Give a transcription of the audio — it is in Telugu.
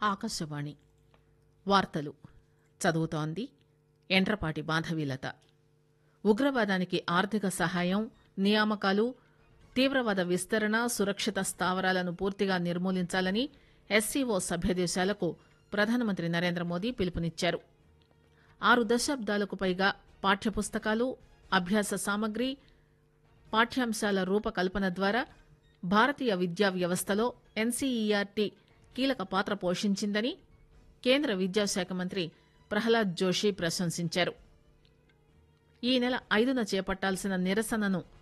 ఆకాశవాణి వార్తలు చదువుతోంది ఎండ్రపాటి మాధవీలత. ఉగ్రవాదానికి ఆర్థిక సహాయం, నియామకాలు, తీవ్రవాద విస్తరణ, సురక్షిత స్థావరాలను పూర్తిగా నిర్మూలించాలని ఎస్సీఓ సభ్యదేశాలకు ప్రధానమంత్రి నరేంద్రమోదీ పిలుపునిచ్చారు. 6 దశాబ్దాలకు పైగా పాఠ్యపుస్తకాలు, అభ్యాస సామగ్రి, పాఠ్యాంశాల రూపకల్పన ద్వారా భారతీయ విద్యా వ్యవస్థలో ఎన్సీఈఆర్టీ కీలక పాత్ర పోషించిందని కేంద్ర విద్యాశాఖ మంత్రి ప్రహ్లాద్ జోషి ప్రశంసించారు. ఈ నెల 5న చేపట్టాల్సిన నిరసనను